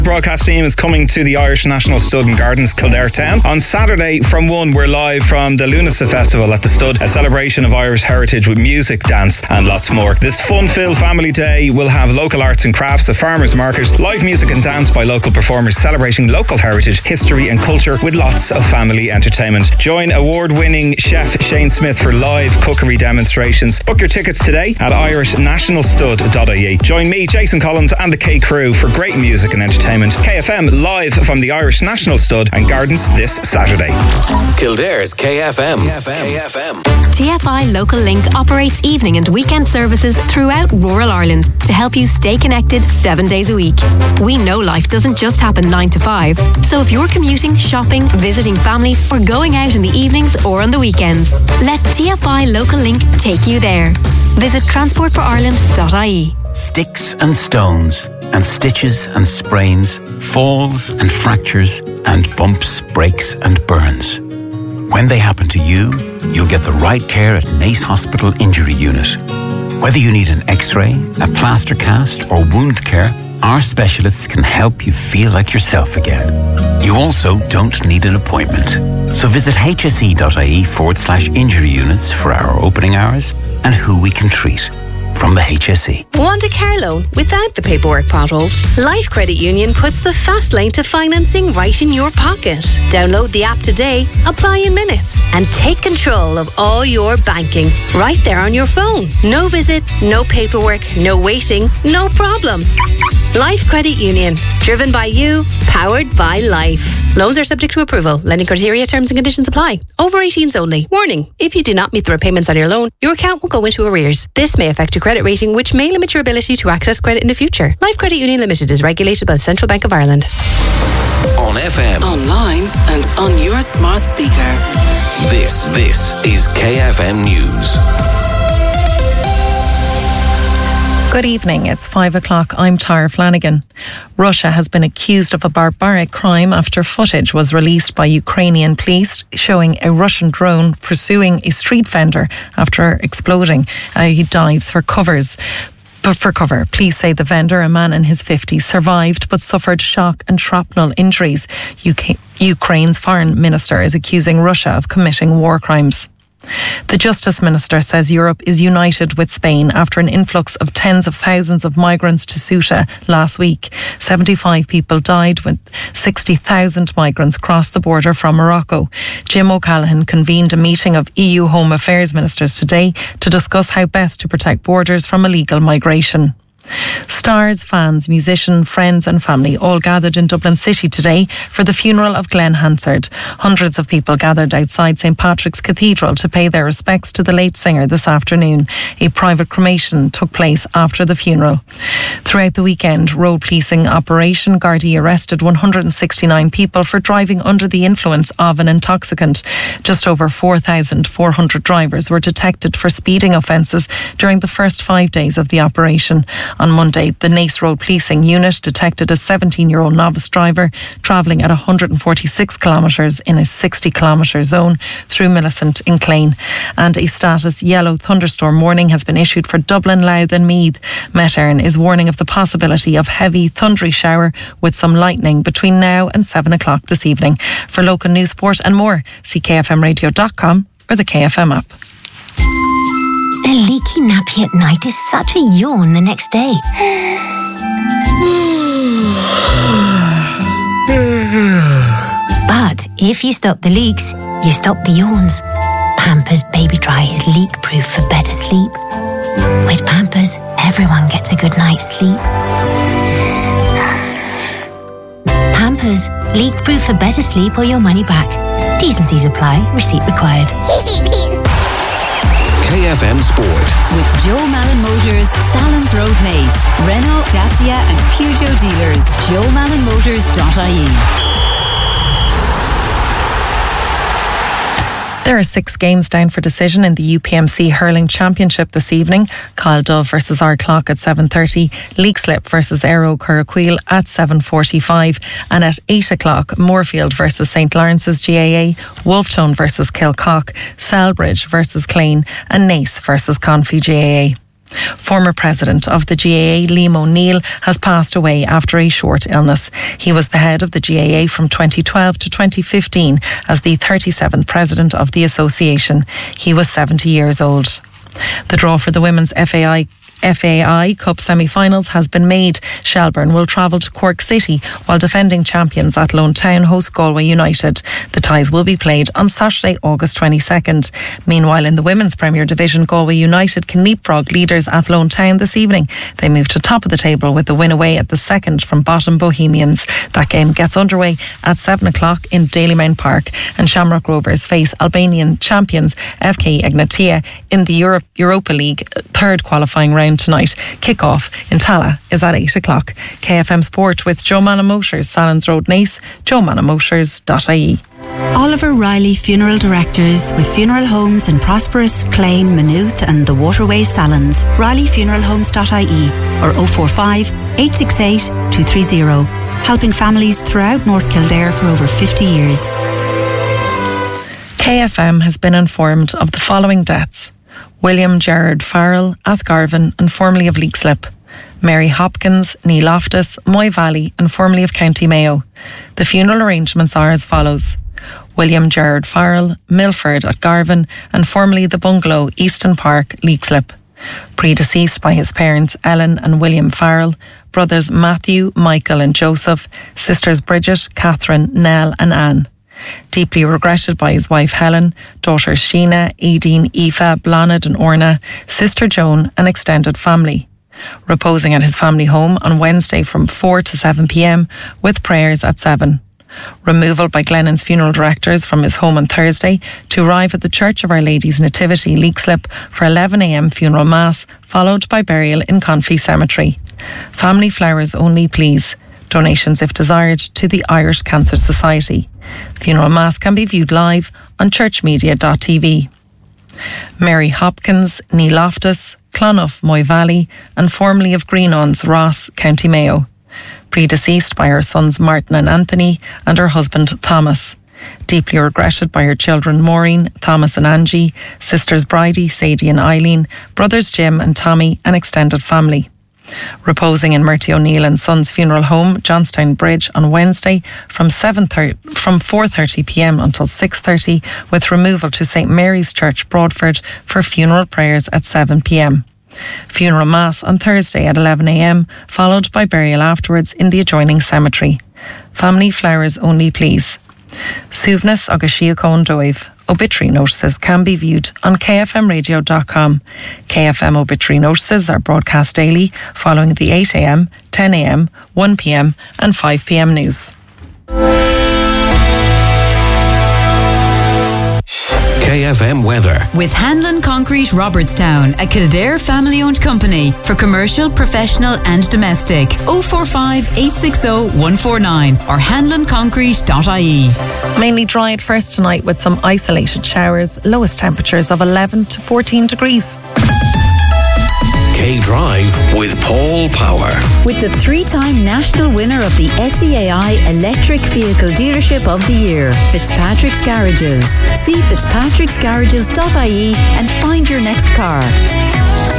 Broadcast team is coming to the Irish National Stud and Gardens, Kildare Town. On Saturday from 1, we're live from the Lunasa Festival at the Stud, a celebration of Irish heritage with music, dance and lots more. This fun-filled family day will have local arts and crafts, a farmers market, live music and dance by local performers celebrating local heritage, history and culture with lots of family entertainment. Join award-winning chef Shane Smith for live cookery demonstrations. Book your tickets today at irishnationalstud.ie. Join me, Jason Collins and the K Crew for great music and entertainment. KFM live from the Irish National Stud and Gardens this Saturday. Kildare's KFM. TFI Local Link operates evening and weekend services throughout rural Ireland to help you stay connected 7 days a week. We know life doesn't just happen 9 to 5, so if you're commuting, shopping, visiting family or going out in the evenings or on the weekends, let TFI Local Link take you there. Visit transportforireland.ie. Sticks and stones and stitches and sprains, falls and fractures and bumps, breaks and burns. When they happen to you, you'll get the right care at Nace Hospital Injury Unit. Whether you need an X-ray, a plaster cast or wound care, our specialists can help you feel like yourself again. You also don't need an appointment. So visit hse.ie/injury units for our opening hours and who we can treat. From the HSE. Want a car loan without the paperwork potholes? Life Credit Union puts the fast lane to financing right in your pocket. Download the app today, apply in minutes, and take control of all your banking right there on your phone. No visit, no paperwork, no waiting, no problem. Life Credit Union. Driven by you, powered by life. Loans are subject to approval. Lending criteria, terms and conditions apply. Over 18s only. Warning, if you do not meet the repayments on your loan, your account will go into arrears. This may affect your credit rating, which may limit your ability to access credit in the future. Life Credit Union Limited is regulated by the Central Bank of Ireland. On FM. Online and on your smart speaker. This is KFM News. Good evening, it's 5 o'clock. I'm Tara Flanagan. Russia has been accused of a barbaric crime after footage was released by Ukrainian police showing a Russian drone pursuing a street vendor after exploding. He dives for cover. Police say the vendor, a man in his 50s, survived but suffered shock and shrapnel injuries. Ukraine's foreign minister is accusing Russia of committing war crimes. The Justice Minister says Europe is united with Spain after an influx of tens of thousands of migrants to Ceuta last week. 75 people died when 60,000 migrants crossed the border from Morocco. Jim O'Callaghan convened a meeting of EU Home Affairs Ministers today to discuss how best to protect borders from illegal migration. Stars, fans, musicians, friends and family all gathered in Dublin City today for the funeral of Glenn Hansard. Hundreds of people gathered outside St Patrick's Cathedral to pay their respects to the late singer this afternoon. A private cremation took place after the funeral. Throughout the weekend, road policing operation Gardaí arrested 169 people for driving under the influence of an intoxicant. Just over 4,400 drivers were detected for speeding offences during the first 5 days of the operation. On Monday, the Nace Road Policing Unit detected a 17-year-old novice driver travelling at 146 kilometres in a 60-kilometre zone through Millicent in Clane. And a status yellow thunderstorm warning has been issued for Dublin, Louth and Meath. Met Éireann is warning of the possibility of heavy thundery shower with some lightning between now and 7 o'clock this evening. For local news, sport and more, see kfmradio.com or the KFM app. A leaky nappy at night is such a yawn the next day. But if you stop the leaks, you stop the yawns. Pampers Baby Dry is leak-proof for better sleep. With Pampers, everyone gets a good night's sleep. Pampers, leak-proof for better sleep or your money back. Decencies apply. Receipt required. KFM Sport. With Joe Malin Motors, Salons Road Nace, Renault, Dacia and Peugeot dealers. JoeMalinMotors.ie. There are 6 games down for decision in the UPMC Hurling Championship this evening. Kyle Dove versus Ardclough at 7:30, Leixlip versus Aero Curraquil at 7:45, and at 8 o'clock, Moorfield versus St Lawrence's GAA, Wolftone versus Kilcock, Selbridge versus Clane, and Nace versus Confey GAA. Former president of the GAA, Liam O'Neill, has passed away after a short illness. He was the head of the GAA from 2012 to 2015 as the 37th president of the association. He was 70 years old. The draw for the Women's FAI Cup semi-finals has been made. Shelbourne will travel to Cork City while defending champions Athlone Town host Galway United. The ties will be played on Saturday, August 22nd. Meanwhile, in the Women's Premier Division, Galway United can leapfrog leaders Athlone Town this evening. They move to top of the table with the win away at the second from bottom Bohemians. That game gets underway at 7 o'clock in Dalymount Park, and Shamrock Rovers face Albanian champions FK Egnatia in the Europa League third qualifying round tonight. Kick-off in Tala is at 8 o'clock. KFM Sport with Joe Mann Motors, Salons Road, Naas, joemannamotors.ie. Oliver Riley Funeral Directors with funeral homes in Prosperous, Clane, Maynooth and the Waterways Salons. RileyFuneralHomes.ie or 045 868 230. Helping families throughout North Kildare for over 50 years. KFM has been informed of the following deaths: William Gerard Farrell, Athgarvan and formerly of Leixlip; Mary Hopkins, Neil Loftus, Moy Valley and formerly of County Mayo. The funeral arrangements are as follows: William Gerard Farrell, Milford at Garvan and formerly the Bungalow, Easton Park, Leixlip. Predeceased by his parents Ellen and William Farrell, brothers Matthew, Michael and Joseph, sisters Bridget, Catherine, Nell and Anne. Deeply regretted by his wife Helen, daughters Sheena, Aideen, Aoife, Blanid and Orna, sister Joan and extended family. Reposing at his family home on Wednesday from 4 to 7 p.m. with prayers at 7. Removal by Glennon's funeral directors from his home on Thursday to arrive at the Church of Our Lady's Nativity, Leixlip, for 11 a.m. funeral mass, followed by burial in Confey Cemetery. Family flowers only, please. Donations, if desired, to the Irish Cancer Society. Funeral mass can be viewed live on churchmedia.tv. Mary Hopkins, Neil Loftus, Clonough, Moy Valley and formerly of Greenawns, Ross, County Mayo. Predeceased by her sons Martin and Anthony and her husband Thomas. Deeply regretted by her children Maureen, Thomas and Angie, sisters Bridie, Sadie and Eileen, brothers Jim and Tommy and extended family. Reposing in Murty O'Neill and Sons Funeral Home, Johnstown Bridge on Wednesday from 4:30 p.m. until 6:30 with removal to St Mary's Church, Broadford for funeral prayers at 7 p.m. Funeral mass on Thursday at 11 a.m, followed by burial afterwards in the adjoining cemetery. Family flowers only, please. Suvnas agus Síocháin Dóibh. Obituary notices can be viewed on kfmradio.com. KFM obituary notices are broadcast daily following the 8 a.m, 10 a.m, 1 p.m and 5 p.m. news. KFM weather. With Hanlon Concrete Robertstown, a Kildare family-owned company for commercial, professional and domestic. 045 860 149 or hanlonconcrete.ie. Mainly dry at first tonight with some isolated showers. Lowest temperatures of 11 to 14 degrees. K-Drive with Paul Power. With the 3-time national winner of the SEAI Electric Vehicle Dealership of the Year, Fitzpatrick's Garages. See fitzpatricksgarages.ie and find your next car.